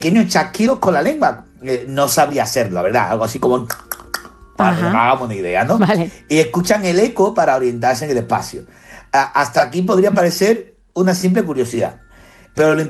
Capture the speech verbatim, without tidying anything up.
pequeños chasquidos con la lengua. Eh, no sabría hacerlo, la verdad. Algo así como... para que nos hagamos una idea, ¿no? Vale. Y escuchan el eco para orientarse en el espacio. A- hasta aquí podría parecer una simple curiosidad. Pero lo